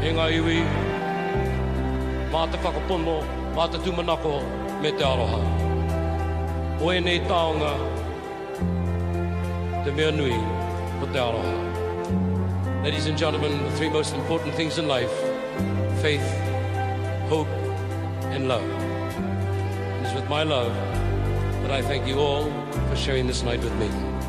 E ngā iwi, mā te whakapono, mā te tūmanako, me te aroha. O e nei taonga, te mea nui, o te aroha. Ladies and gentlemen, the three most important things in life, faith, hope, and love. It is with my love that I thank you all for sharing this night with me.